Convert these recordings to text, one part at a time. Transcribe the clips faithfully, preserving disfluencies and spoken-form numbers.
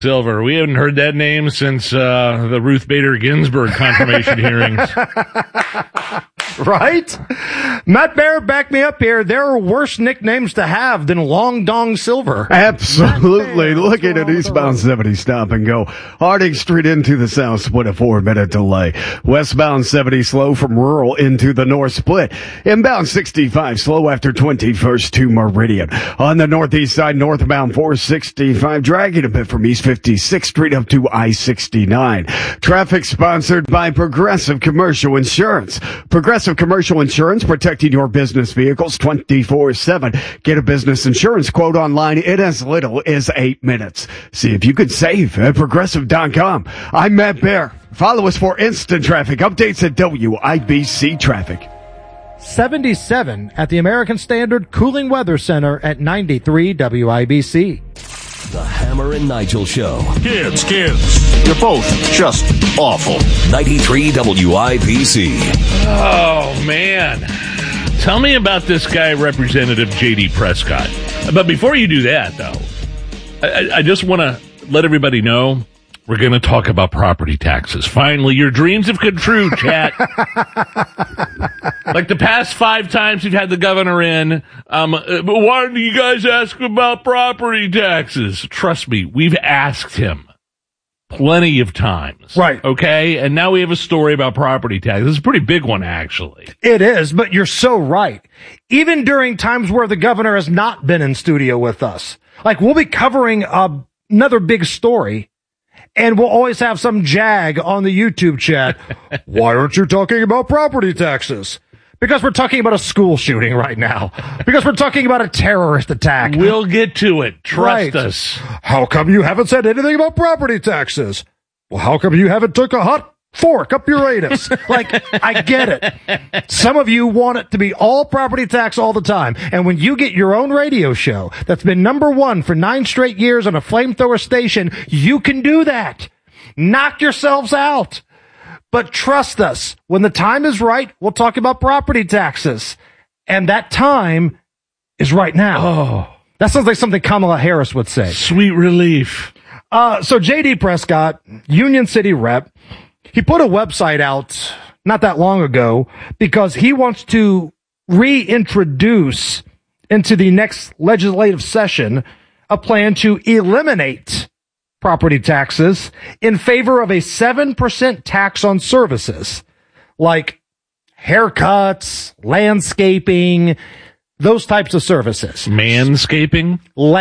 Silver. We haven't heard that name since uh, the Ruth Bader Ginsburg confirmation hearings. Right? Matt Bear, back me up here. There are worse nicknames to have than Long Dong Silver. Absolutely. Looking at eastbound seventy stop and go. Harding Street into the south split, a four minute delay. Westbound seventy slow from rural into the north split. Inbound sixty-five slow after twenty-first to Meridian. On the northeast side, northbound four sixty-five dragging a bit from East fifty-sixth Street up to I sixty-nine. Traffic sponsored by Progressive Commercial Insurance. Progressive Commercial Insurance, protecting your business vehicles twenty-four seven. Get a business insurance quote online in as little as eight minutes. See if you can save at progressive dot com. I'm Matt Bear. Follow us for instant traffic updates at W I B C Traffic. seventy-seven at the American Standard Cooling Weather Center at ninety-three W I B C. The Hammer and Nigel Show. Kids, kids, you're both just awful. ninety-three W I B C. Oh, man. Tell me about this guy, Representative J D. Prescott. But before you do that, though, I, I just want to let everybody know we're going to talk about property taxes. Finally, your dreams have come true, chat. Like the past five times we've had the governor in, um, but why do you guys ask about property taxes? Trust me, we've asked him plenty of times. Right. Okay? And now we have a story about property taxes. It's a pretty big one, actually. It is, but you're so right. Even during times where the governor has not been in studio with us, like we'll be covering uh, another big story, and we'll always have some jag on the YouTube chat. Why aren't you talking about property taxes? Because we're talking about a school shooting right now. Because we're talking about a terrorist attack. We'll get to it. Trust Right. us. How come you haven't said anything about property taxes? Well, how come you haven't took a hot fork up your anus? Like, I get it. Some of you want it to be all property tax all the time. And when you get your own radio show that's been number one for nine straight years on a flamethrower station, you can do that. Knock yourselves out. But trust us, when the time is right, we'll talk about property taxes. And that time is right now. Oh, That sounds like something Kamala Harris would say. sweet relief. Uh, so J D. Prescott, Union City rep, he put a website out not that long ago because he wants to reintroduce into the next legislative session a plan to eliminate property taxes in favor of a seven percent tax on services like haircuts, landscaping, those types of services. Manscaping?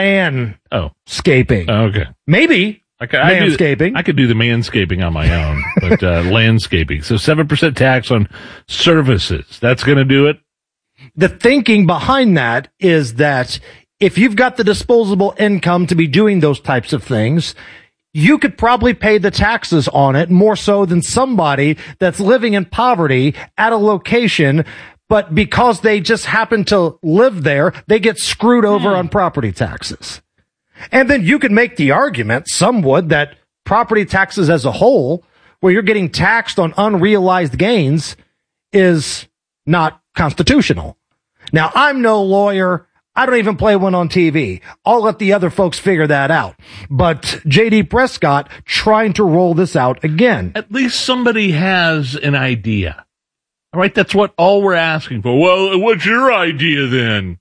Landscaping. Oh, okay. Maybe I could, I do- manscaping. I could do the manscaping on my own, but uh, landscaping. So seven percent tax on services. That's going to do it? The thinking behind that is that if you've got the disposable income to be doing those types of things, you could probably pay the taxes on it more so than somebody that's living in poverty at a location, but because they just happen to live there, they get screwed over on property taxes. And then you could make the argument, some would, that property taxes as a whole, where you're getting taxed on unrealized gains, is not constitutional. Now, I'm no lawyer. I don't even play one on T V. I'll let the other folks figure that out. But J D. Prescott trying to roll this out again. At least somebody has an idea. All right, that's what all we're asking for. Well, what's your idea then?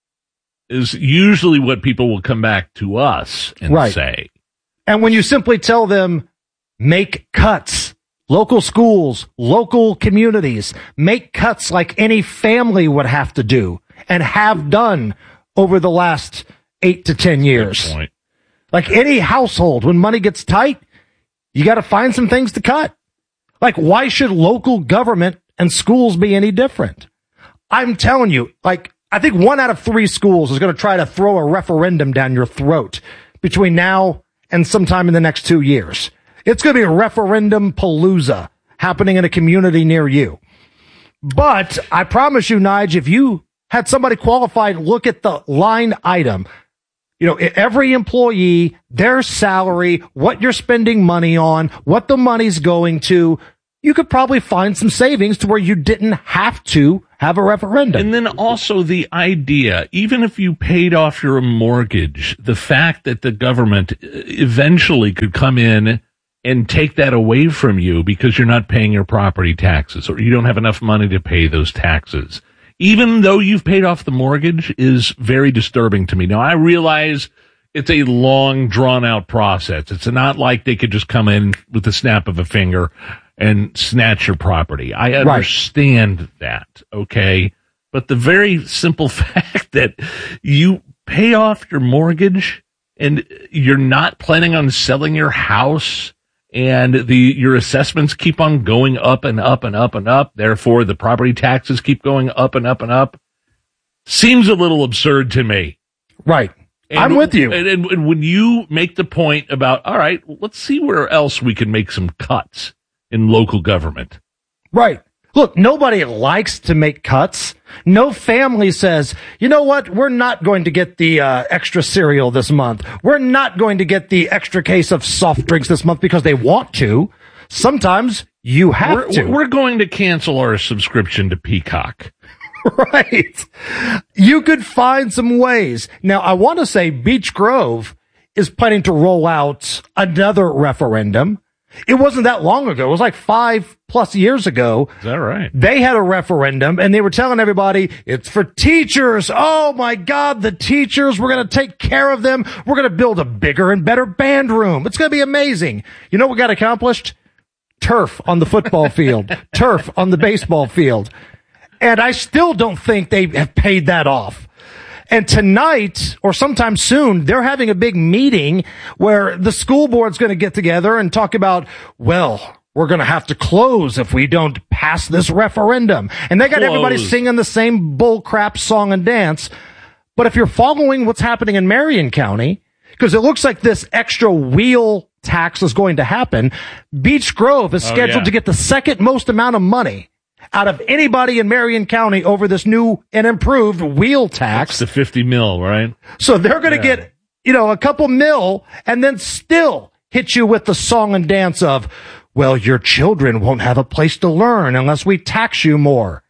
Is usually what people will come back to us and Right. say. And when you simply tell them, make cuts, local schools, local communities, make cuts like any family would have to do and have done over the last eight to ten years. Good point. Like any household, when money gets tight, you got to find some things to cut. Like, why should local government and schools be any different? I'm telling you, like, I think one out of three schools is going to try to throw a referendum down your throat between now and sometime in the next two years. It's going to be a referendum palooza happening in a community near you. But I promise you, Nige, if you had somebody qualified look at the line item, you know, every employee, their salary, what you're spending money on, what the money's going to, you could probably find some savings to where you didn't have to have a referendum. And then also the idea, even if you paid off your mortgage, the fact that the government eventually could come in and take that away from you because you're not paying your property taxes or you don't have enough money to pay those taxes, even though you've paid off the mortgage, is very disturbing to me. Now, I realize it's a long, drawn-out process. It's not like they could just come in with the snap of a finger and snatch your property. I understand right. that, okay? But the very simple fact that you pay off your mortgage and you're not planning on selling your house and the your assessments keep on going up and up and up and up, therefore the property taxes keep going up and up and up, seems a little absurd to me. Right. And, I'm with you. And, and, and when you make the point about, all right, let's see where else we can make some cuts in local government. Right. Look, nobody likes to make cuts. No family says, you know what, we're not going to get the uh, extra cereal this month. We're not going to get the extra case of soft drinks this month because they want to. Sometimes you have we're, to. We're going to cancel our subscription to Peacock. Right. You could find some ways. Now, I want to say Beech Grove is planning to roll out another referendum. It wasn't that long ago. It was like five plus years ago. Is that right? They had a referendum and they were telling everybody it's for teachers. Oh my God, the teachers, we're going to take care of them. We're going to build a bigger and better band room. It's going to be amazing. You know what got accomplished? Turf on the football field, turf on the baseball field. And I still don't think they have paid that off. And tonight, or sometime soon, they're having a big meeting where the school board's going to get together and talk about, well, we're going to have to close if we don't pass this referendum. And they got Close. everybody singing the same bull crap song and dance. But if you're following what's happening in Marion County, because it looks like this extra wheel tax is going to happen, Beech Grove is scheduled oh, yeah. to get the second most amount of money out of anybody in Marion County over this new and improved wheel tax. It's the fifty mil, right? So they're going to yeah. get, you know, a couple mil and then still hit you with the song and dance of, well, your children won't have a place to learn unless we tax you more.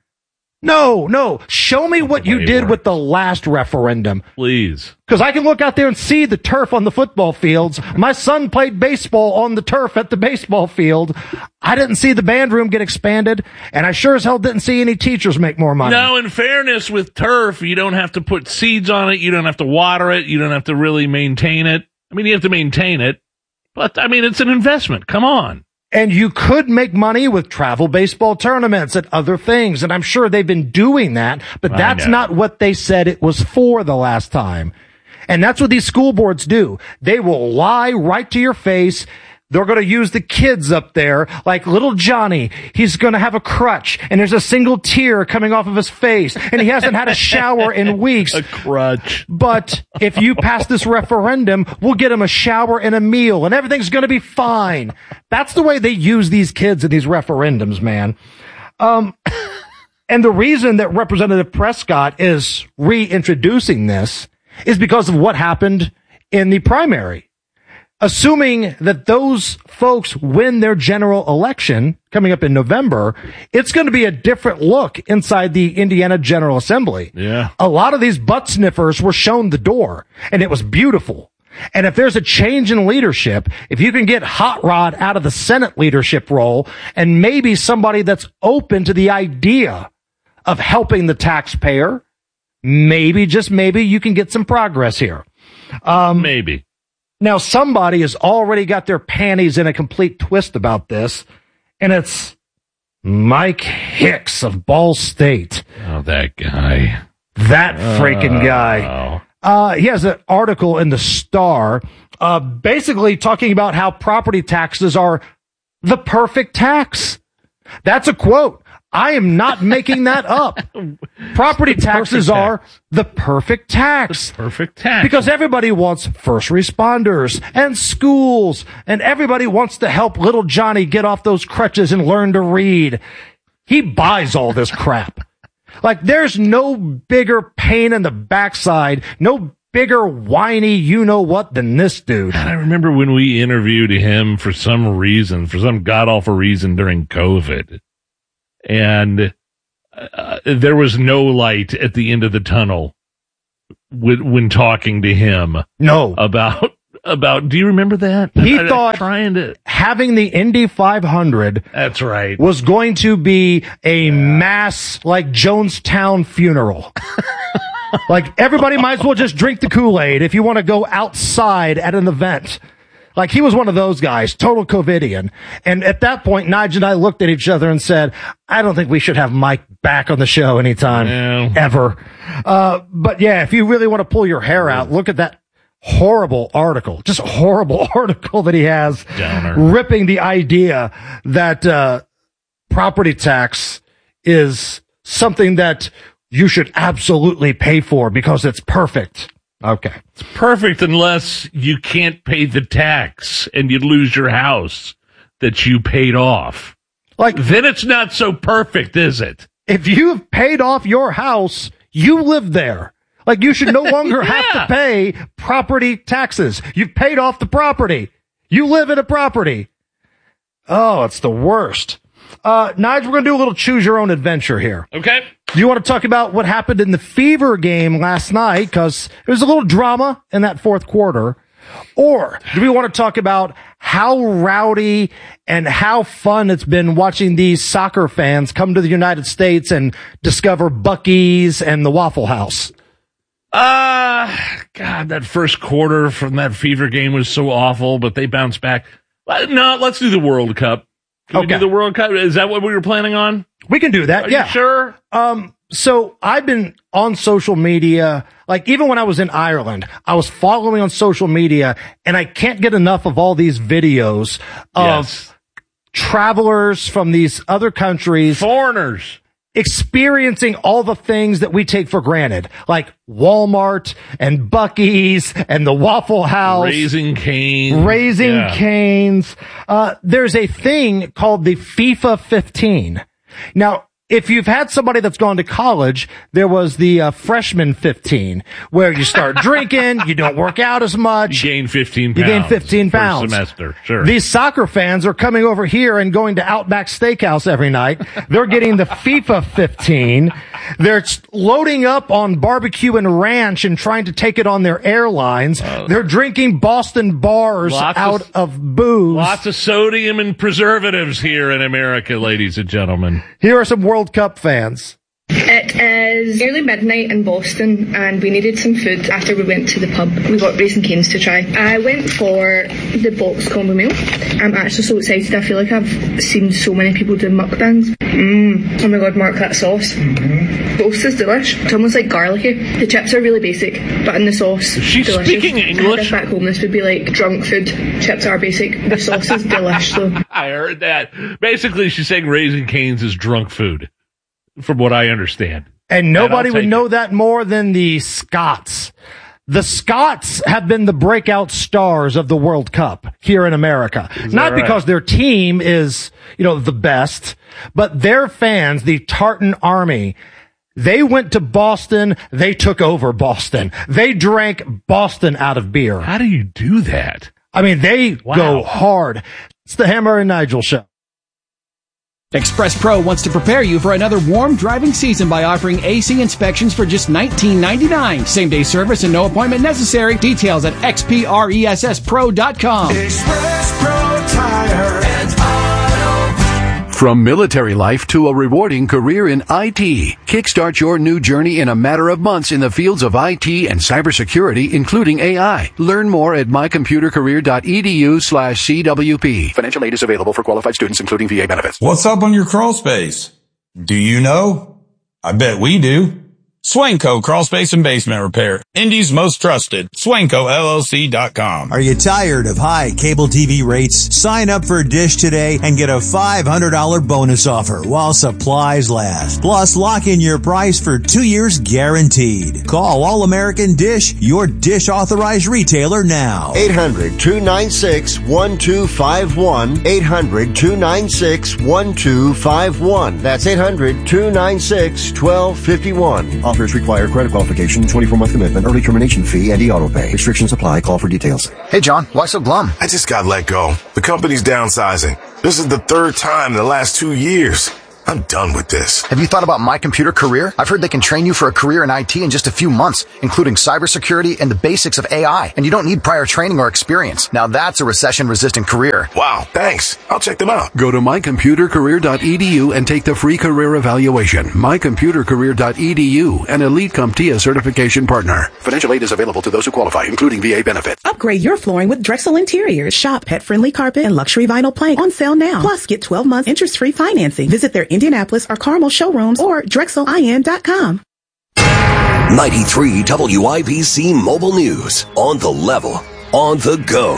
No, no. Show me what you did with the last referendum. Please. Because I can look out there and see the turf on the football fields. My son played baseball on the turf at the baseball field. I didn't see the band room get expanded, and I sure as hell didn't see any teachers make more money. Now, in fairness, with turf, you don't have to put seeds on it. You don't have to water it. You don't have to really maintain it. I mean, you have to maintain it, but, I mean, it's an investment. Come on. And you could make money with travel baseball tournaments and other things. And I'm sure they've been doing that, but that's not what they said it was for the last time. And that's what these school boards do. They will lie right to your face. They're going to use the kids up there, like little Johnny. He's going to have a crutch, and there's a single tear coming off of his face, and he hasn't had a shower in weeks. A crutch. But if you pass this referendum, we'll get him a shower and a meal, and everything's going to be fine. That's the way they use these kids in these referendums, man. Um, and the reason that Representative Prescott is reintroducing this is because of what happened in the primary. Assuming that those folks win their general election coming up in November, it's going to be a different look inside the Indiana General Assembly. Yeah. A lot of these butt sniffers were shown the door, and it was beautiful. And if there's a change in leadership, if you can get Hot Rod out of the Senate leadership role and maybe somebody that's open to the idea of helping the taxpayer, maybe, just maybe, you can get some progress here. Um, maybe. Now, somebody has already got their panties in a complete twist about this, and it's Mike Hicks of Ball State. Oh, that guy. That freaking oh. guy. Uh, he has an article in the Star, uh, basically talking about how property taxes are the perfect tax. That's a quote. I am not making that up. Property taxes tax. are the perfect tax. The perfect tax. Because everybody wants first responders and schools, and everybody wants to help little Johnny get off those crutches and learn to read. He buys all this crap. Like, there's no bigger pain in the backside, no bigger whiny you-know-what than this dude. I remember when we interviewed him for some reason, for some god-awful reason during COVID. And uh, there was no light at the end of the tunnel when, when talking to him. No. About, about, do you remember that? He I, thought trying to, having the Indy five hundred. That's right. Was going to be a yeah. mass, like, Jonestown funeral. Like, everybody might as well just drink the Kool-Aid if you want to go outside at an event. Like, he was one of those guys, total COVIDian. And at that point, Nigel and I looked at each other and said, I don't think we should have Mike back on the show anytime, yeah. ever. Uh, but yeah, if you really want to pull your hair out, look at that horrible article, just a horrible article that he has Downer. ripping the idea that, uh, property tax is something that you should absolutely pay for because it's perfect. Okay. It's perfect unless you can't pay the tax and you lose your house that you paid off. Like, then it's not so perfect, is it? If you've paid off your house, you live there. Like, you should no longer yeah. have to pay property taxes. You've paid off the property. You live in a property. Oh, it's the worst. Uh, Nigel, we're going to do a little choose your own adventure here. Okay. Do you want to talk about what happened in the Fever game last night? Because there was a little drama in that fourth quarter. Or do we want to talk about how rowdy and how fun it's been watching these soccer fans come to the United States and discover Buc-ee's and the Waffle House? Uh, God, that first quarter from that Fever game was so awful, but they bounced back. No, let's do the World Cup. Can okay. we do the World Cup? Is that what we were planning on? We can do that. Are yeah. you sure? Um, so I've been on social media, like even when I was in Ireland, I was following on social media and I can't get enough of all these videos of yes. travelers from these other countries. Foreigners. Experiencing all the things that we take for granted, like Walmart and Buc-ee's and the Waffle House. Raising Cane's. Raising yeah. Cane's. Uh, there's a thing called the FIFA fifteen. Now, if you've had somebody that's gone to college, there was the uh, freshman fifteen, where you start drinking, you don't work out as much. You gain fifteen pounds. You gain fifteen pounds. Per semester, sure. These soccer fans are coming over here and going to Outback Steakhouse every night. They're getting the FIFA fifteen. They're loading up on barbecue and ranch and trying to take it on their airlines. Uh, They're drinking Boston bars out of, of booze. Lots of sodium and preservatives here in America, ladies and gentlemen. Here are some World Cup fans. It is nearly midnight in Boston and we needed some food after we went to the pub. We got Raising Cane's to try. I went for the box combo meal. I'm actually so excited. I feel like I've seen so many people do mukbangs. Mmm. Oh my god, Mark, that sauce. Mm-hmm. The sauce is delish. It's almost like garlicky. The chips are really basic, but in the sauce, is she delicious. Speaking English? If back home, this would be like drunk food. Chips are basic. The sauce is delish though. I heard that. Basically, she's saying Raising Cane's is drunk food. From what I understand. And nobody and would it. know that more than the Scots. The Scots have been the breakout stars of the World Cup here in America. Not right? because their team is, you know, the best, but their fans, the Tartan Army, they went to Boston. They took over Boston. They drank Boston out of beer. How do you do that? I mean, they wow. go hard. It's the Hammer and Nigel Show. Express Pro wants to prepare you for another warm driving season by offering A C inspections for just nineteen ninety-nine. Same day service and no appointment necessary. Details at x p r e s s pro dot com. Express Pro Tire and Auto. From military life to a rewarding career in I T, kickstart your new journey in a matter of months in the fields of I T and cybersecurity, including A I. Learn more at my computer career dot e d u slash c w p. Financial aid is available for qualified students, including V A benefits. What's up on your crawl space? Do you know? I bet we do. Swanko Crawl Space and Basement Repair. Indy's most trusted. Swanko L L C dot com. Are you tired of high cable T V rates? Sign up for Dish today and get a five hundred dollars bonus offer while supplies last. Plus, lock in your price for two years guaranteed. Call All American Dish, your Dish authorized retailer now. eight hundred two nine six one two five one. eight hundred two nine six one two five one. That's eight hundred two nine six one two five one. Offers require credit qualification, twenty-four month commitment, early termination fee, and e-auto pay. Restrictions apply. Call for details. Hey, John, why so glum? I just got let go. The company's downsizing. This is the third time in the last two years. I'm done with this. Have you thought about My Computer Career? I've heard they can train you for a career in I T in just a few months, including cybersecurity and the basics of A I. And you don't need prior training or experience. Now that's a recession-resistant career. Wow, thanks. I'll check them out. Go to my computer career dot e d u and take the free career evaluation. my computer career dot e d u, an Elite CompTIA certification partner. Financial aid is available to those who qualify, including V A benefits. Upgrade your flooring with Drexel Interiors. Shop pet-friendly carpet and luxury vinyl plank on sale now. Plus, get twelve months interest-free financing. Visit their Indianapolis or Carmel showrooms or drexel I N dot com. ninety-three W I B C Mobile News. On the level. On the go.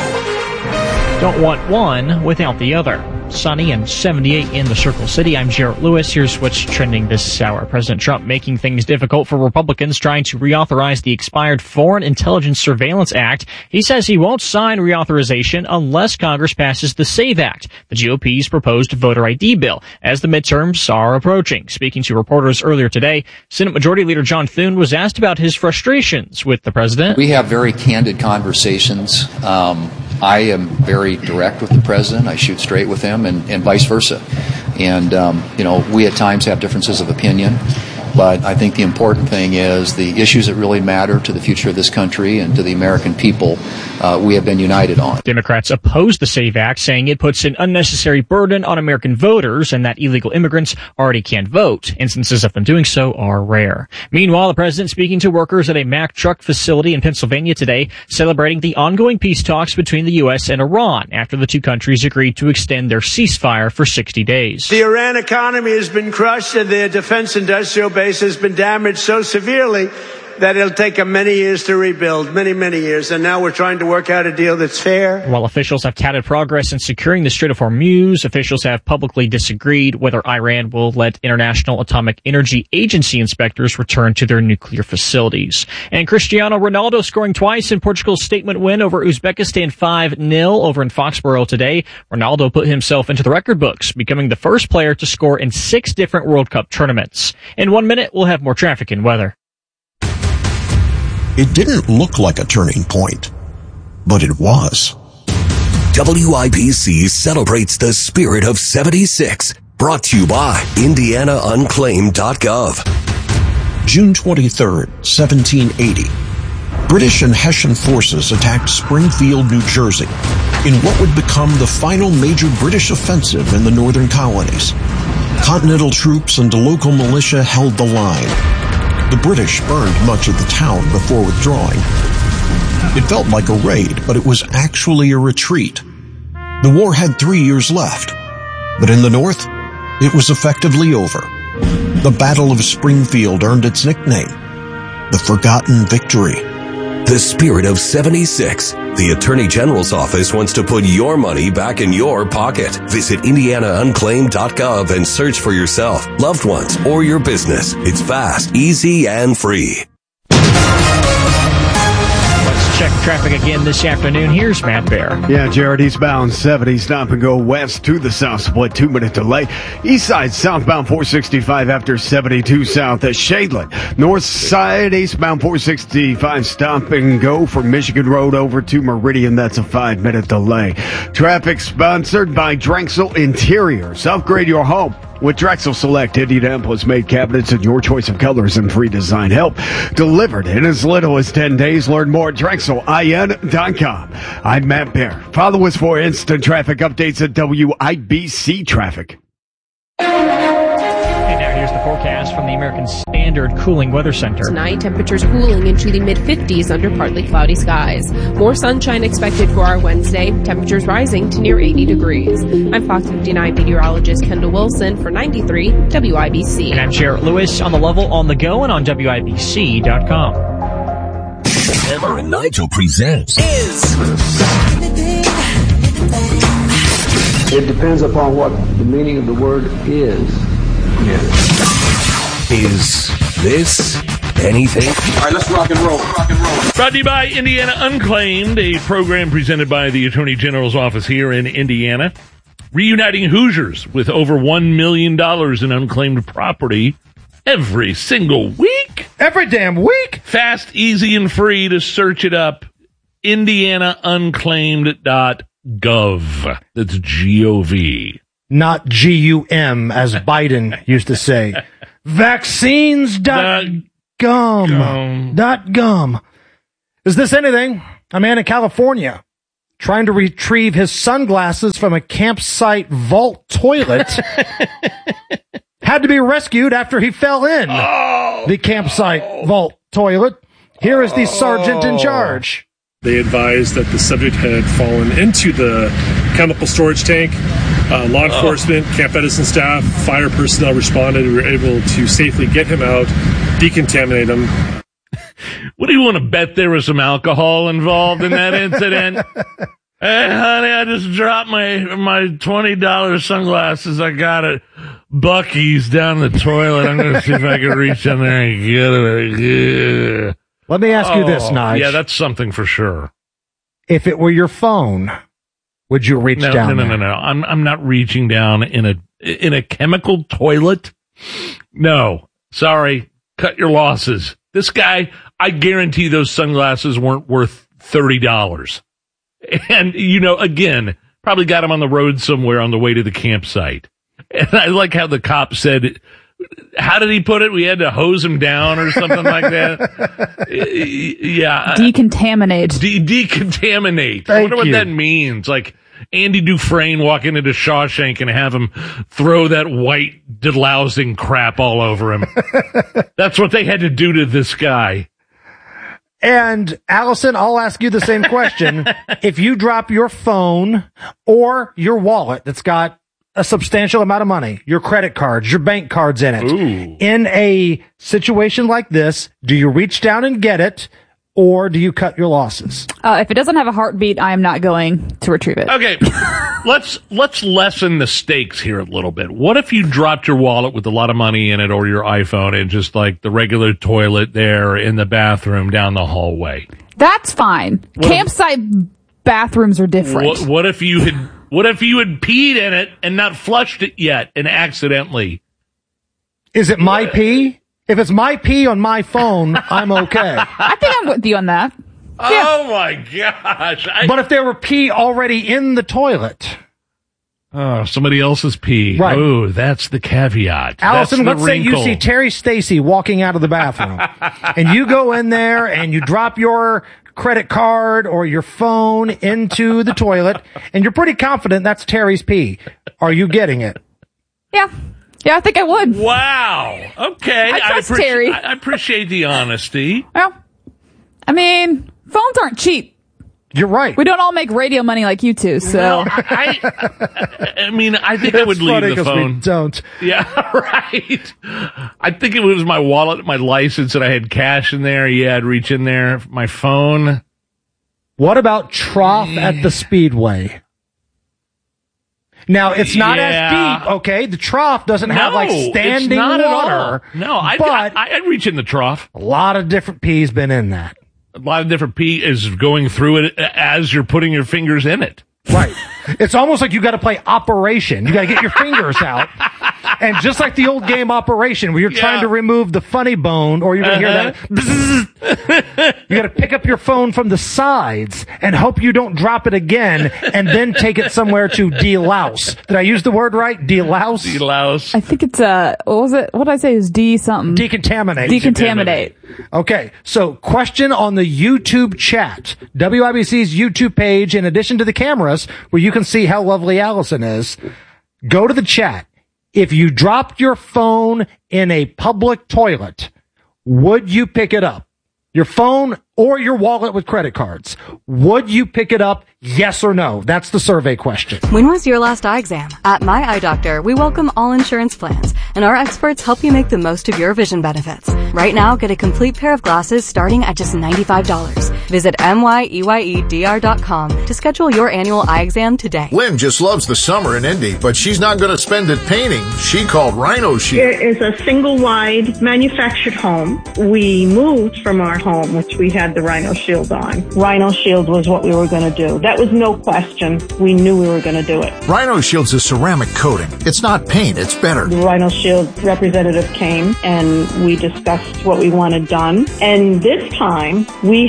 Don't want one without the other. Sunny and seventy-eight in the Circle City. I'm Jarrett Lewis. Here's what's trending this hour. President Trump making things difficult for Republicans trying to reauthorize the expired Foreign Intelligence Surveillance Act. He says he won't sign reauthorization unless Congress passes the SAVE Act, the G O P's proposed voter I D bill, as the midterms are approaching. Speaking to reporters earlier today, Senate Majority Leader John Thune was asked about his frustrations with the president. We have very candid conversations. Um, I am very direct with the president. I shoot straight with him, and, and vice versa. And, um, you know, we at times have differences of opinion. But I think the important thing is the issues that really matter to the future of this country and to the American people, uh, we have been united on. Democrats oppose the SAVE Act, saying it puts an unnecessary burden on American voters and that illegal immigrants already can't vote. Instances of them doing so are rare. Meanwhile, the president speaking to workers at a Mack truck facility in Pennsylvania today, celebrating the ongoing peace talks between the U S and Iran after the two countries agreed to extend their ceasefire for sixty days. The Iran economy has been crushed and their defense industrial base has been damaged so severely that it'll take them many years to rebuild, many, many years. And now we're trying to work out a deal that's fair. While officials have touted progress in securing the Strait of Hormuz, officials have publicly disagreed whether Iran will let International Atomic Energy Agency inspectors return to their nuclear facilities. And Cristiano Ronaldo scoring twice in Portugal's statement win over Uzbekistan five nil over in Foxborough today. Ronaldo put himself into the record books, becoming the first player to score in six different World Cup tournaments. In one minute, we'll have more traffic and weather. It didn't look like a turning point, but it was. W I B C celebrates the spirit of seventy-six. Brought to you by Indiana Unclaimed dot gov. June twenty-third, seventeen eighty. British and Hessian forces attacked Springfield, New Jersey, in what would become the final major British offensive in the northern colonies. Continental troops and the local militia held the line. The British burned much of the town before withdrawing. It felt like a raid, but it was actually a retreat. The war had three years left, but in the North, it was effectively over. The Battle of Springfield earned its nickname, the Forgotten Victory. The spirit of seventy-six. The Attorney General's office wants to put your money back in your pocket. Visit Indiana Unclaimed dot gov and search for yourself, loved ones, or your business. It's fast, easy, and free. Let's check traffic again this afternoon. Here's Matt Bear. Yeah, Jared, eastbound seventy, stop and go west to the south split, two-minute delay. East side, southbound four sixty-five after seventy-two south at Shadeland. North side, eastbound four sixty-five, stop and go from Michigan Road over to Meridian. That's a five-minute delay. Traffic sponsored by Drexel Interiors. Upgrade your home with Drexel Select Indianapolis-made cabinets and your choice of colors and free design help. Delivered in as little as ten days. Learn more at drexel I N dot com. I'm Matt Bear. Follow us for instant traffic updates at W I B C Traffic. And now here's the forecast from the American Standard Cooling Weather Center. Tonight, temperatures cooling into the mid-fifties under partly cloudy skies. More sunshine expected for our Wednesday. Temperatures rising to near eighty degrees. I'm Fox fifty-nine meteorologist Kendall Wilson for ninety-three W I B C. And I'm Jarrett Lewis on the level, on the go, and on W I B C dot com. Hammer and Nigel presents Is. It depends upon what the meaning of the word is. Is this anything? All right, let's rock and roll. Rock and roll. Brought to you by Indiana Unclaimed, a program presented by the Attorney General's office here in Indiana, reuniting Hoosiers with over one million dollars in unclaimed property every single week. Every damn week. Fast, easy, and free to search it up. Indiana Unclaimed dot gov. That's G O V. not G U M, as Biden used to say. Vaccines dot gum. Dot gum. Is this anything? A man in California trying to retrieve his sunglasses from a campsite vault toilet had to be rescued after he fell in oh, the campsite oh. vault toilet. Here is the sergeant in charge. They advised that the subject had fallen into the chemical storage tank. Uh, law enforcement, oh. Camp Edison staff, fire personnel responded and were able to safely get him out, decontaminate him. What do you want to bet there was some alcohol involved in that incident? Hey, honey, I just dropped my my twenty dollars sunglasses. I got it. Buc-ee's down the toilet. I'm going to see if I can reach in there and get it. Yeah. Let me ask oh, you this, Nige. Yeah, that's something for sure. If it were your phone, would you reach no, down? No, no, there? no, no. I'm I'm not reaching down in a in a chemical toilet. No, sorry. Cut your losses. This guy, I guarantee those sunglasses weren't worth thirty dollars. And, you know, again, probably got him on the road somewhere on the way to the campsite. And I like how the cop said, how did he put it? We had to hose him down or something like that. Yeah. Decontaminate. De- decontaminate. Thank I wonder what you. that means. Like Andy Dufresne walking into Shawshank and have him throw that white delousing crap all over him. That's what they had to do to this guy. And Allison, I'll ask you the same question. If you drop your phone or your wallet that's got a substantial amount of money, your credit cards, your bank cards in it, Ooh. in a situation like this, do you reach down and get it, or do you cut your losses? Uh, if it doesn't have a heartbeat, I am not going to retrieve it. Okay, let's let's lessen the stakes here a little bit. What if you dropped your wallet with a lot of money in it, or your iPhone, in just like the regular toilet there in the bathroom down the hallway? That's fine. What Campsite if, bathrooms are different. What, what if you had what if you had peed in it and not flushed it yet and accidentally? Is it my pee? If it's my pee on my phone, I'm okay. I think I'm with you on that. Oh yeah. my gosh. I, but if there were pee already in the toilet. Oh, somebody else's pee. Right. Oh, that's the caveat. Allison, that's let's say you see Terry Stacy walking out of the bathroom and you go in there and you drop your credit card or your phone into the toilet and you're pretty confident that's Terry's pee. Are you getting it? Yeah. Yeah, I think I would. Wow. Okay. I trust I appreci- Terry. I appreciate the honesty. Well, I mean, phones aren't cheap. You're right. We don't all make radio money like you two, so. Well, I, I mean, I think I would leave the phone. We don't. Yeah, right. I think it was my wallet, my license, and I had cash in there. Yeah, I'd reach in there. My phone. What about trough at the Speedway? Now, it's not yeah. as deep, okay? The trough doesn't no, have, like, standing it's not water. At all. No, I'd, but I, I'd reach in the trough. A lot of different pee's been in that. A lot of different pee is going through it as you're putting your fingers in it. Right. It's almost like you got to play Operation. You got to get your fingers out. And just like the old game Operation, where you're yeah. trying to remove the funny bone, or you're going to uh-huh. hear that. You got to pick up your phone from the sides and hope you don't drop it again, and then take it somewhere to delouse. Did I use the word right? Delouse? Delouse. I think it's, uh, what was it? What did I say? It was D something. Decontaminate. Decontaminate. Okay. So, question on the YouTube chat. W I B C's YouTube page, in addition to the cameras, where you can see how lovely Allison is. Go to the chat. If you dropped your phone in a public toilet, would you pick it up? Your phone or your wallet with credit cards. Would you pick it up? Yes or no? That's the survey question. When was your last eye exam? At My Eye Doctor, we welcome all insurance plans, and our experts help you make the most of your vision benefits. Right now, get a complete pair of glasses starting at just ninety-five dollars. Visit M Y E Y E D R dot com to schedule your annual eye exam today. Lynn just loves the summer in Indy, but she's not going to spend it painting. She called Rhino Shield. It is a single-wide manufactured home. We moved from our home, which we had the Rhino Shield on. Rhino Shield was what we were going to do. That was no question. We knew we were going to do it. Rhino Shield's a ceramic coating. It's not paint, it's better. The Rhino Shield representative came and we discussed what we wanted done. And this time we had the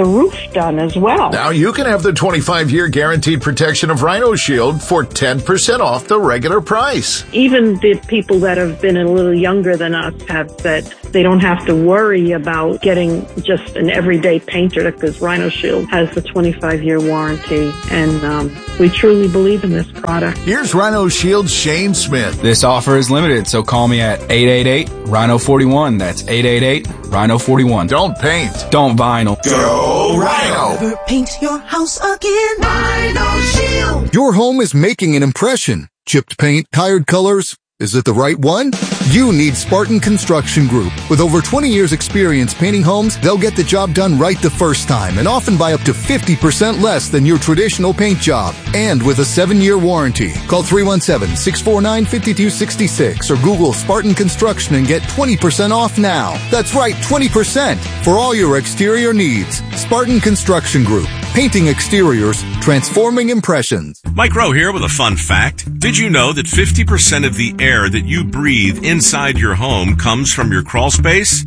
roof done as well. Now you can have the twenty-five year guaranteed protection of Rhino Shield for ten percent off the regular price. Even the people that have been a little younger than us have said they don't have to worry about getting just an everyday painter because Rhino Shield has the twenty-five year warranty, and um, we truly believe in this product. Here's Rhino Shield's Shane Smith. This offer is limited, so call me at eight eight eight, Rhino forty-one. That's eight eight eight, Rhino forty-one. Don't paint. Don't vinyl. Go Rhino. Never paint your house again. Rhino Shield. Your home is making an impression. Chipped paint, tired colors. Is it the right one? You need Spartan Construction Group. With over twenty years experience painting homes, they'll get the job done right the first time and often by up to fifty percent less than your traditional paint job. And with a seven year warranty. Call three one seven, six four nine, five two six six or Google Spartan Construction and get twenty percent off now. That's right, twenty percent for all your exterior needs. Spartan Construction Group. Painting exteriors, transforming impressions. Mike Rowe here with a fun fact. Did you know that fifty percent of the air that you breathe inside your home comes from your crawl space?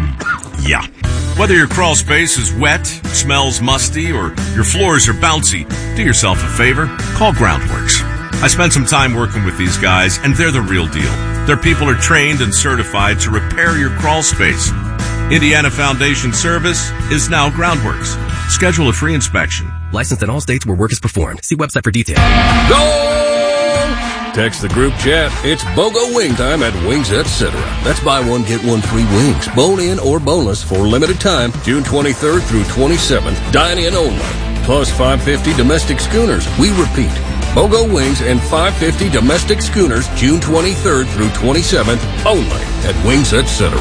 Yeah. Whether your crawl space is wet, smells musty, or your floors are bouncy, do yourself a favor, call Groundworks. I spent some time working with these guys, and they're the real deal. Their people are trained and certified to repair your crawl space. Indiana Foundation Service is now Groundworks. Schedule a free inspection. Licensed in all states where work is performed. See website for details. Go! Text the group chat. It's BOGO wing time at Wings Etc. That's buy one, get one free wings. Bone in or boneless for limited time. June twenty-third through twenty-seventh. Dine in only. Plus five hundred fifty domestic schooners. We repeat. BOGO wings and five hundred fifty domestic schooners June twenty-third through twenty-seventh only at Wings Etc.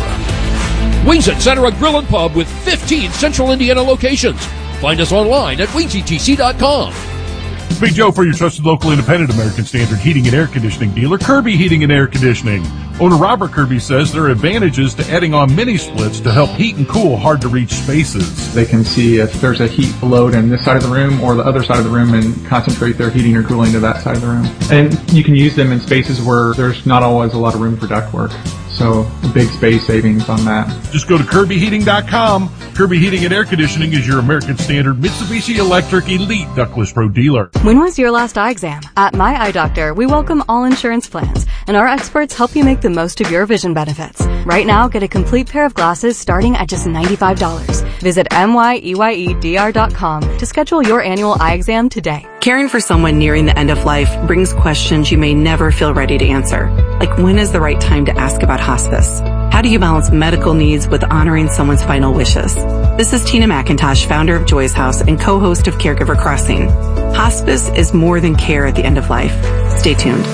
Wings Etc. Grill and Pub with fifteen Central Indiana locations. Find us online at wings e t c dot com. Big Joe for your trusted local independent American Standard heating and air conditioning dealer, Kirby Heating and Air Conditioning. Owner Robert Kirby says there are advantages to adding on mini splits to help heat and cool hard-to-reach spaces. They can see if there's a heat load in this side of the room or the other side of the room and concentrate their heating or cooling to that side of the room. And you can use them in spaces where there's not always a lot of room for ductwork. So a big space savings on that. Just go to Kirby Heating dot com. Kirby Heating and Air Conditioning is your American Standard Mitsubishi Electric Elite Ductless Pro dealer. When was your last eye exam? At My Eye Doctor, we welcome all insurance plans, and our experts help you make the most of your vision benefits. Right now, get a complete pair of glasses starting at just ninety-five dollars. Visit M Y E Y E D R dot com to schedule your annual eye exam today. Caring for someone nearing the end of life brings questions you may never feel ready to answer. Like, when is the right time to ask about hospice? How do you balance medical needs with honoring someone's final wishes? This is Tina McIntosh, founder of Joy's House and co-host of Caregiver Crossing. Hospice is more than care at the end of life. Stay tuned.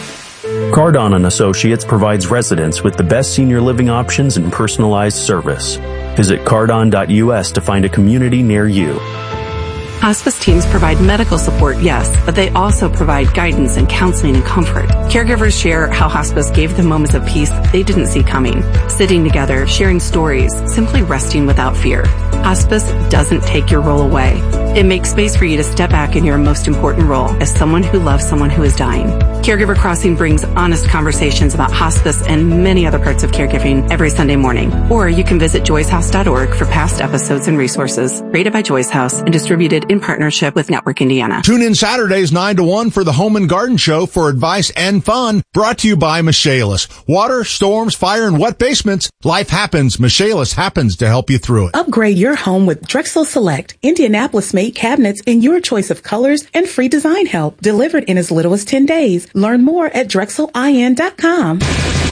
Cardon and Associates provides residents with the best senior living options and personalized service. Visit cardon dot U S to find a community near you. Hospice teams provide medical support, yes, but they also provide guidance and counseling and comfort. Caregivers share how hospice gave them moments of peace they didn't see coming. Sitting together, sharing stories, simply resting without fear. Hospice doesn't take your role away. It makes space for you to step back in your most important role as someone who loves someone who is dying. Caregiver Crossing brings honest conversations about hospice and many other parts of caregiving every Sunday morning. Or you can visit joys house dot org for past episodes and resources. Rated by Joy's House and distributed in partnership with Network Indiana. Tune in Saturdays nine to one for the Home and Garden Show for advice and fun. Brought to you by Michaelis. Water, storms, fire, and wet basements. Life happens. Michaelis happens to help you through it. Upgrade your home with Drexel Select, Indianapolis-made cabinets in your choice of colors and free design help. Delivered in as little as ten days. Learn more at drexel I N dot com.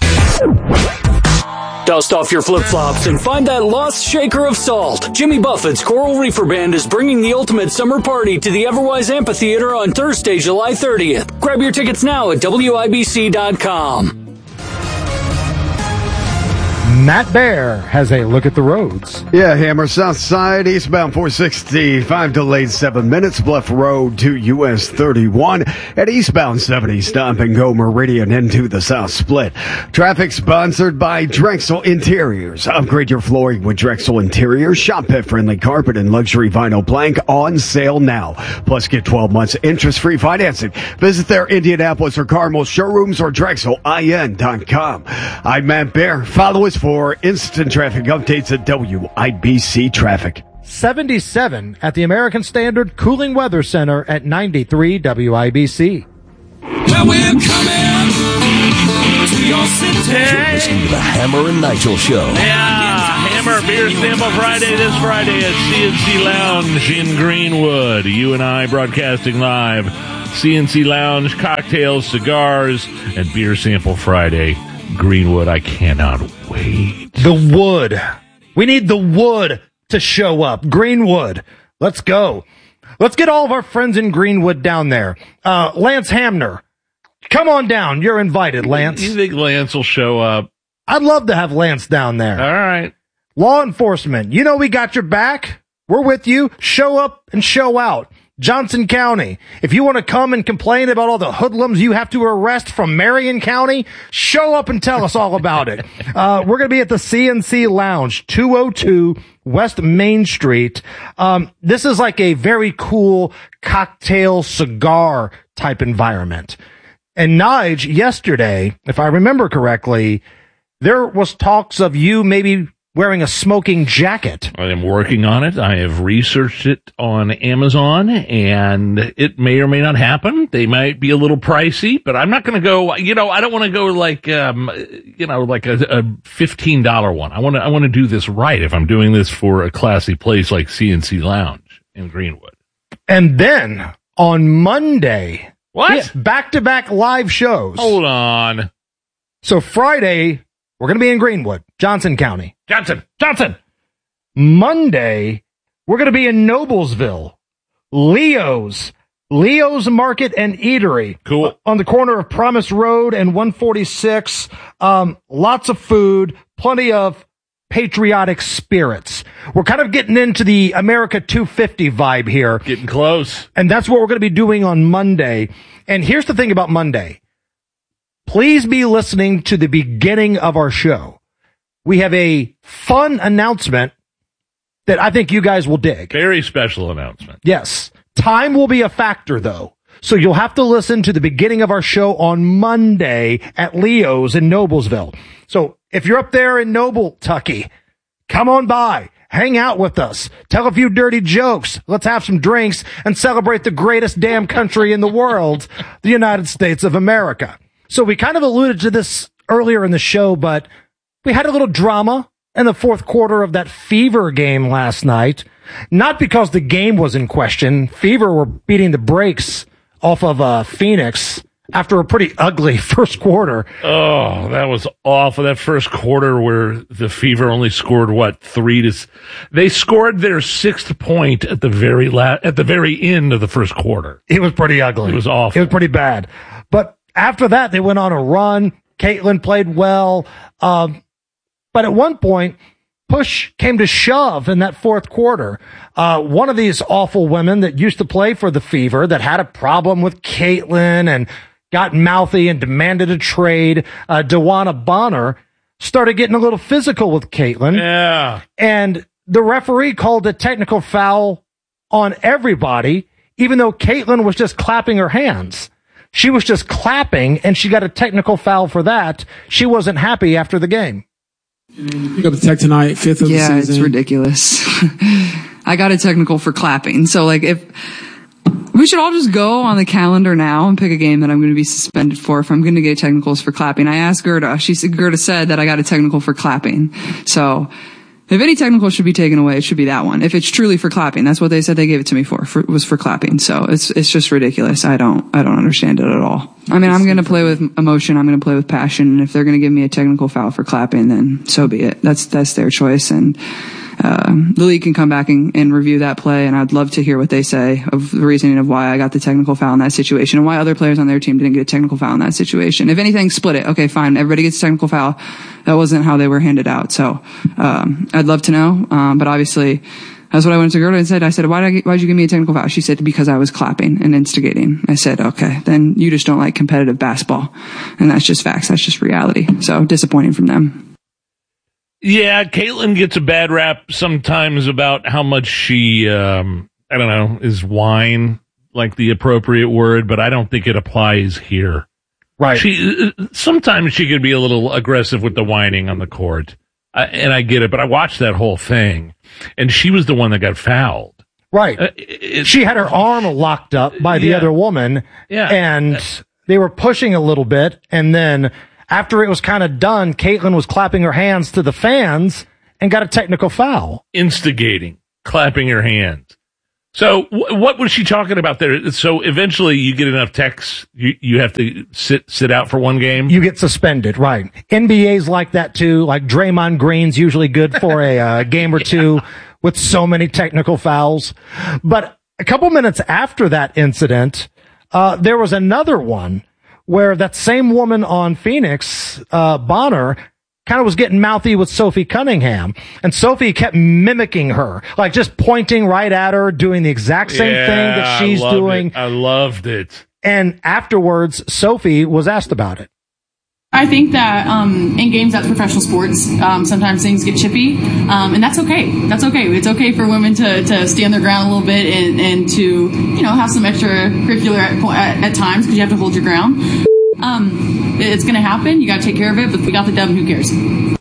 Dust off your flip-flops and find that lost shaker of salt. Jimmy Buffett's Coral Reefer Band is bringing the ultimate summer party to the Everwise Amphitheater on Thursday, July thirtieth. Grab your tickets now at W I B C dot com. Matt Bear has a look at the roads. Yeah, Hammer South Side, eastbound four sixty-five, delayed seven minutes. Bluff Road to U S thirty-one. At eastbound seventy, stop and go Meridian into the South Split. Traffic sponsored by Drexel Interiors. Upgrade your flooring with Drexel Interiors. Shop pet-friendly carpet and luxury vinyl plank on sale now. Plus, get twelve months interest-free financing. Visit their Indianapolis or Carmel showrooms or drexel I N dot com. I'm Matt Bear. Follow us for instant traffic updates at W I B C Traffic. seventy-seven at the American Standard Cooling Weather Center at ninety-three W I B C. Well, we're coming to your city. You're listening to the Hammer and Nigel Show. Yeah, Hammer Beer Sample Friday this Friday at C N C Lounge in Greenwood. You and I broadcasting live. C N C Lounge, cocktails, cigars, and Beer Sample Friday. Greenwood, I cannot wait. The wood. We need the wood to show up. Greenwood. Let's go. Let's get all of our friends in Greenwood down there. Uh, Lance Hamner, come on down. You're invited, Lance. You think Lance will show up? I'd love to have Lance down there. All right. Law enforcement, you know we got your back. We're with you. Show up and show out. Johnson County, if you want to come and complain about all the hoodlums you have to arrest from Marion County, show up and tell us all about it. Uh, we're going to be at the C N C Lounge, two oh two West Main Street. Um, this is like a very cool cocktail cigar type environment. And Nige, yesterday, if I remember correctly, there was talks of you maybe wearing a smoking jacket. I am working on it. I have researched it on Amazon, and it may or may not happen. They might be a little pricey, but I'm not going to go, you know, I don't want to go like, um, you know, like a, a fifteen dollars one. I want to, I want to do this right if I'm doing this for a classy place like C N C Lounge in Greenwood. And then on Monday, what? Back to back live shows. Hold on. So Friday, we're going to be in Greenwood, Johnson County. Johnson, Johnson. Monday, we're going to be in Noblesville, Leo's, Leo's Market and Eatery. Cool. On the corner of Promise Road and one forty-six. Um, lots of food, plenty of patriotic spirits. We're kind of getting into the America two fifty vibe here. Getting close. And that's what we're going to be doing on Monday. And here's the thing about Monday. Please be listening to the beginning of our show. We have a fun announcement that I think you guys will dig. Very special announcement. Yes. Time will be a factor, though. So you'll have to listen to the beginning of our show on Monday at Leo's in Noblesville. So if you're up there in Noble, Tucky, come on by. Hang out with us. Tell a few dirty jokes. Let's have some drinks and celebrate the greatest damn country in the world, the United States of America. So we kind of alluded to this earlier in the show, but we had a little drama in the fourth quarter of that Fever game last night. Not because the game was in question. Fever were beating the brakes off of uh, Phoenix after a pretty ugly first quarter. Oh, that was awful. That first quarter where the Fever only scored, what, three to... They scored their sixth point at the very la- at the very end of the first quarter. It was pretty ugly. It was awful. It was pretty bad. But after that, they went on a run. Caitlin played well. Um, but at one point, push came to shove in that fourth quarter. Uh, one of these awful women that used to play for the Fever that had a problem with Caitlin and got mouthy and demanded a trade, uh, Dewana Bonner, started getting a little physical with Caitlin. Yeah. And the referee called a technical foul on everybody, even though Caitlin was just clapping her hands. She was just clapping, and she got a technical foul for that. She wasn't happy after the game. Pick up the tech tonight, fifth of yeah, the season. It's ridiculous. I got a technical for clapping. So, like, if we should all just go on the calendar now and pick a game that I'm going to be suspended for if I'm going to get technicals for clapping. I asked Gerda. She said, Gerda said that I got a technical for clapping. So, if any technical should be taken away, it should be that one. If it's truly for clapping, that's what they said they gave it to me for, for was for clapping. So it's it's just ridiculous. I don't I don't understand it at all. I mean, I'm going to play with emotion. I'm going to play with passion. And if they're going to give me a technical foul for clapping, then so be it. That's that's their choice. And uh, the league can come back and, and review that play. And I'd love to hear what they say of the reasoning of why I got the technical foul in that situation and why other players on their team didn't get a technical foul in that situation. If anything, split it. Okay, fine. Everybody gets a technical foul. That wasn't how they were handed out. So um, I'd love to know. Um, but obviously, that's what I went to Gerda and said. I said, why did I, why'd you give me a technical foul? She said, because I was clapping and instigating. I said, okay, then you just don't like competitive basketball. And that's just facts. That's just reality. So disappointing from them. Yeah, Caitlin gets a bad rap sometimes about how much she, um, I don't know, is whine like the appropriate word, but I don't think it applies here. Right. She sometimes she could be a little aggressive with the whining on the court. uh, and I get it, but I watched that whole thing, and she was the one that got fouled. Right. Uh, it, she had her arm locked up by the yeah. other woman, yeah. and they were pushing a little bit, and then after it was kind of done, Caitlin was clapping her hands to the fans and got a technical foul. Instigating, clapping her hands. So w- what was she talking about there? So eventually you get enough texts, you, you have to sit sit out for one game? You get suspended, right. N B A's like that too, like Draymond Green's usually good for a uh, game or two with so many technical fouls. But a couple minutes after that incident, uh, there was another one where that same woman on Phoenix, uh, Bonner, kind of was getting mouthy with Sophie Cunningham, and Sophie kept mimicking her, like just pointing right at her, doing the exact same yeah, thing that she's I doing. It. I loved it. And afterwards, Sophie was asked about it. I think that um, in games, that's professional sports. Um, sometimes things get chippy, um, and that's okay. That's okay. It's okay for women to, to stand their ground a little bit and, and to, you know, have some extracurricular at, at, at times because you have to hold your ground. Um, it's going to happen. You got to take care of it, but we got the dub, and who cares?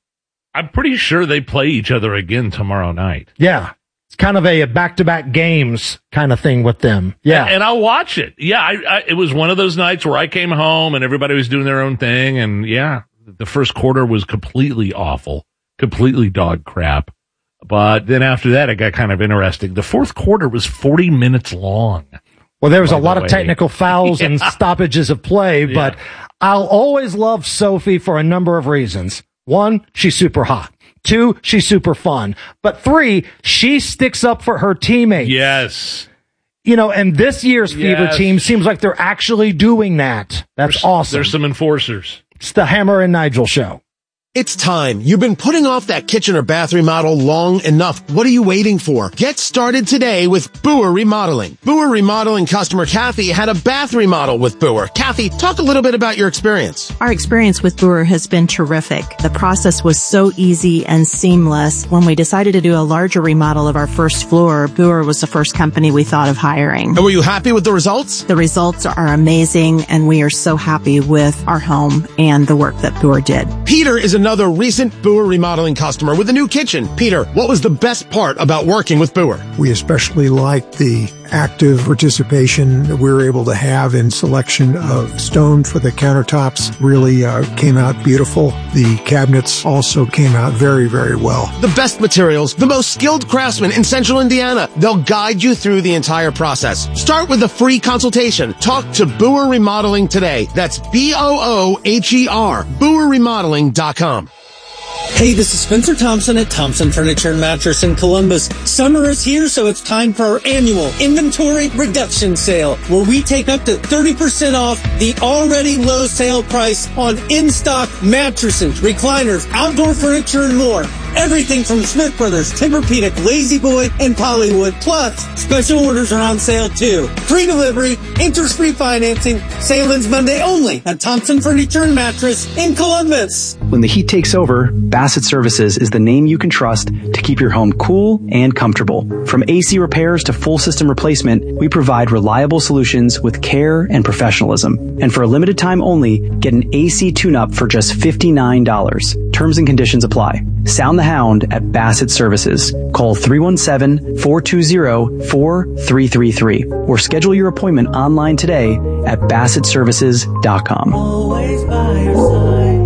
I'm pretty sure they play each other again tomorrow night. Yeah. It's kind of a back-to-back games kind of thing with them. Yeah. And, and I'll watch it. Yeah. I, I, it was one of those nights where I came home and everybody was doing their own thing. And yeah, the first quarter was completely awful, completely dog crap. But then after that, it got kind of interesting. The fourth quarter was forty minutes long. Well, there was a lot of technical fouls yeah. and stoppages of play, but yeah. I'll always love Sophie for a number of reasons. One, she's super hot. Two, she's super fun. But three, she sticks up for her teammates. Yes. You know, and this year's Fever yes. team seems like they're actually doing that. That's there's, awesome. There's some enforcers. It's the Hammer and Nigel show. It's time. You've been putting off that kitchen or bath remodel long enough. What are you waiting for? Get started today with Boer Remodeling. Boer Remodeling customer Kathy had a bath remodel with Boer. Kathy, talk a little bit about your experience. Our experience with Boer has been terrific. The process was so easy and seamless. When we decided to do a larger remodel of our first floor, Boer was the first company we thought of hiring. And were you happy with the results? The results are amazing, and we are so happy with our home and the work that Boer did. Peter is a Another recent Boer Remodeling customer with a new kitchen. Peter, what was the best part about working with Boer? We especially liked the active participation that we were able to have in selection of stone for the countertops. Really uh, came out beautiful. The cabinets also came out very, very well. The best materials, the most skilled craftsmen in Central Indiana. They'll guide you through the entire process. Start with a free consultation. Talk to Boer Remodeling today. That's B O O H E R, boer remodeling dot com. Hey, this is Spencer Thompson at Thompson Furniture and Mattress in Columbus. Summer is here, so it's time for our annual inventory reduction sale, where we take up to thirty percent off the already low sale price on in-stock mattresses, recliners, outdoor furniture, and more. Everything from Smith Brothers, Tempur-Pedic, Lazy Boy, and Pollywood. Plus, special orders are on sale too. Free delivery, interest-free financing. Sale ends Monday only at Thompson Furniture and Mattress in Columbus. When the heat takes over, Bassett Services is the name you can trust to keep your home cool and comfortable. From A C repairs to full system replacement, we provide reliable solutions with care and professionalism. And for a limited time only, get an A C tune-up for just fifty-nine dollars. Terms and conditions apply. Sound the Hound at Bassett Services. Call three one seven, four two zero, four three three three or schedule your appointment online today at bassett services dot com. Always by your side.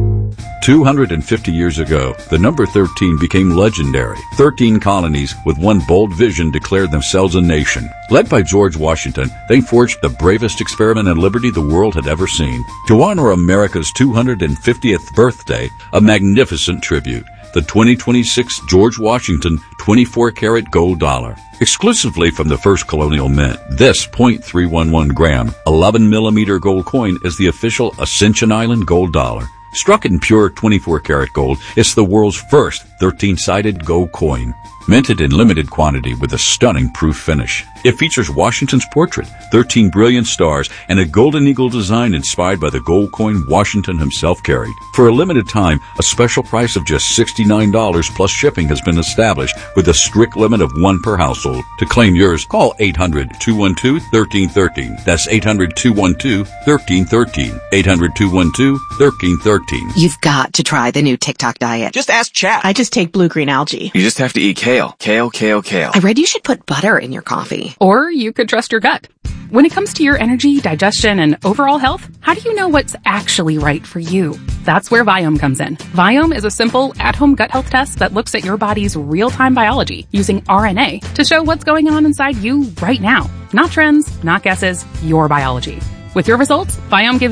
two hundred fifty years ago, the number thirteen became legendary. thirteen colonies with one bold vision declared themselves a nation. Led by George Washington, they forged the bravest experiment in liberty the world had ever seen. To honor America's two hundred fiftieth birthday, a magnificent tribute. The twenty twenty-six George Washington twenty-four karat gold dollar. Exclusively from the first colonial mint, this point three one one gram, eleven millimeter gold coin is the official Ascension Island gold dollar. Struck in pure twenty-four karat gold, it's the world's first thirteen-sided gold coin. Minted in limited quantity with a stunning proof finish. It features Washington's portrait, thirteen brilliant stars, and a golden eagle design inspired by the gold coin Washington himself carried. For a limited time, a special price of just sixty-nine dollars plus shipping has been established with a strict limit of one per household. To claim yours, call eight hundred, two one two, one three one three. That's eight hundred, two one two, one three one three. eight hundred, two one two, one three one three. You've got to try the new TikTok diet. Just ask chat. I just take blue-green algae. You just have to eat kale. Kale, kale, kale. I read you should put butter in your coffee. Or you could trust your gut. When it comes to your energy, digestion, and overall health, how do you know what's actually right for you? That's where Viome comes in. Viome is a simple, at-home gut health test that looks at your body's real-time biology using R N A to show what's going on inside you right now. Not trends, not guesses, your biology. With your results, Viome gives